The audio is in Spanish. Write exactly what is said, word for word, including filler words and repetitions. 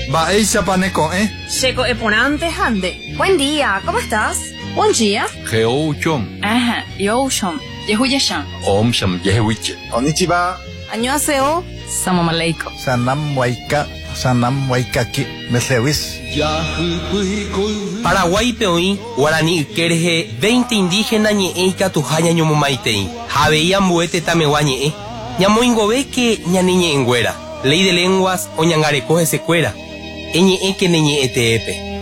Baeisha paneco, ¿eh? Checo eponante hande. Buen día, ¿cómo estás? Buen día. Geo chom. Ajá, yo shom. Yehuya-shan. Om sham yehuiche. Konnichiwa. Annyeonghaseyo. Salam aleikum. Sanam waika, sanam waikaki, mesewis. Paraguay peoí, guaraní kerje veinte indígenas ñe'e katuha ñañomomaitei. Javeía mbuete tamegua ñe'e. Ñamoingove que ñaniñe'enguera. Ley de lenguas o ñangarecoje secuera. Eñe'e que neñe'e teepe.